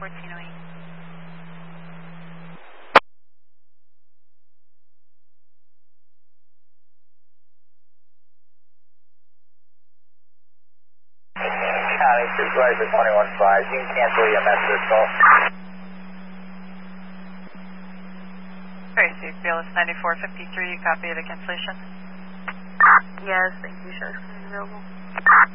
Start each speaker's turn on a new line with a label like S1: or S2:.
S1: 1408.
S2: County Supervisor 21-5, you can cancel EMS this call.
S1: Tracy, BLS 9453, you copy the cancellation?
S3: Yes, thank you. Show is available.